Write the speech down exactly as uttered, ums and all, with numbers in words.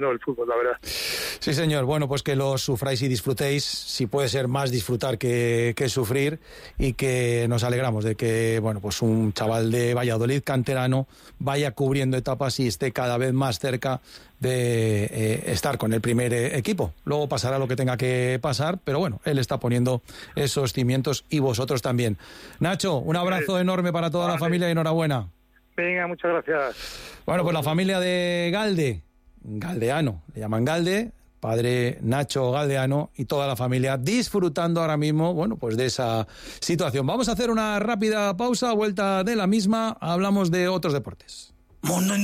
el fútbol, la verdad. Sí, señor. Bueno, pues que lo sufráis y disfrutéis, si puede ser más disfrutar que, que sufrir, y que nos alegramos de que, bueno, pues un chaval de Valladolid, canterano, vaya cubriendo etapas y esté cada vez más cerca de eh, estar con el primer eh, equipo. Luego pasará lo que tenga que pasar, pero bueno, él está poniendo esos cimientos y vosotros también. Nacho, un abrazo vale. enorme para toda Vale. la familia y enhorabuena. Venga, muchas gracias. Bueno, pues la familia de Galde, Galdeano, le llaman Galde, padre Nacho Galdeano y toda la familia disfrutando ahora mismo, bueno, pues de esa situación. Vamos a hacer una rápida pausa, vuelta de la misma, hablamos de otros deportes. Mundo